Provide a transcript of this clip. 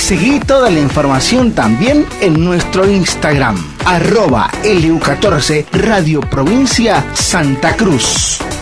Seguí toda la información también en nuestro Instagram, @LU14 Radio Provincia Santa Cruz.